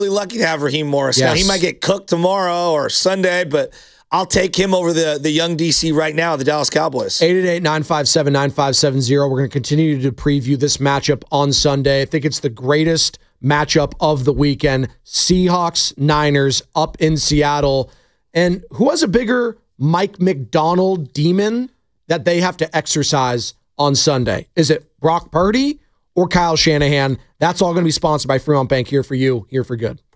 Really lucky to have Raheem Morris. Yes. Now, he might get cooked tomorrow or Sunday, but I'll take him over the young DC right now, the Dallas Cowboys. 888-957-9570. We're going to continue to preview this matchup on Sunday. I think it's the greatest matchup of the weekend. Seahawks, Niners up in Seattle. And who has a bigger Mike McDonald demon that they have to exercise on Sunday? Is it Brock Purdy or Kyle Shanahan? That's all going to be sponsored by Fremont Bank, here for you, here for good.